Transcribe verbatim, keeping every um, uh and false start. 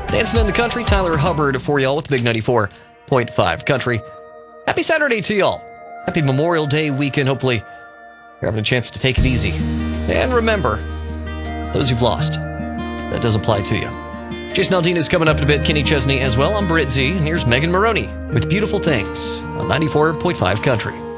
Dancing in the Country, Tyler Hubbard for y'all with Big ninety-four point five Country. Happy Saturday to y'all. Happy Memorial Day weekend. Hopefully you're having a chance to take it easy. And remember, those you've lost, that does apply to you. Jason Aldean is coming up in a bit. Kenny Chesney as well. I'm Britt Z, and here's Megan Maroney with Beautiful Things on ninety-four point five Country.